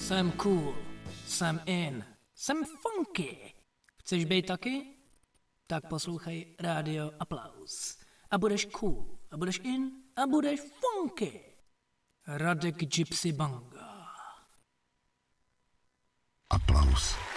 Jsem cool, jsem in, jsem funky. Chceš být taky? Tak poslouchej Rádio Aplaus. A budeš cool, a budeš in, a budeš funky. Radek Gypsy Banga. Aplaus.